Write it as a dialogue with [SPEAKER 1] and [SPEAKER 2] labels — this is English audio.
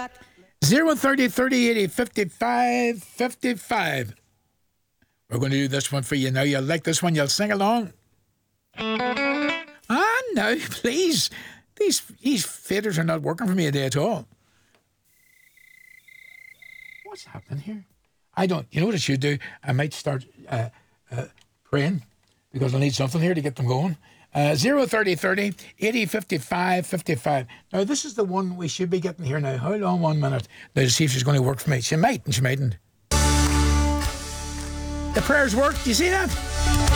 [SPEAKER 1] 030 30 80 55 55. We're going to do this one for you now. You'll like this one. You'll sing along. No, please. These faders are not working for me today at all. What's happening here? I don't. You know what I should do? I might start praying because I need something here to get them going. 030 30 80 55 55. Now, this is the one we should be getting here now. How long? 1 minute. Now, to see if she's going to work for me. She might and she mightn't. The prayers work. Do you see that?